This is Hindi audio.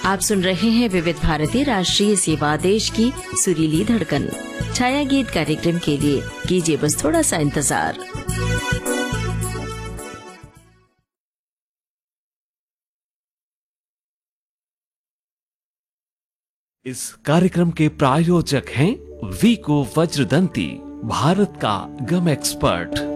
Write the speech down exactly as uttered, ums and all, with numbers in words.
आप सुन रहे हैं विविध भारती राष्ट्रीय सेवा देश की सुरीली धड़कन। छाया गीत कार्यक्रम के लिए कीजिए बस थोड़ा सा इंतजार। इस कार्यक्रम के प्रायोजक हैं वीको वज्रदंती, भारत का गम एक्सपर्ट।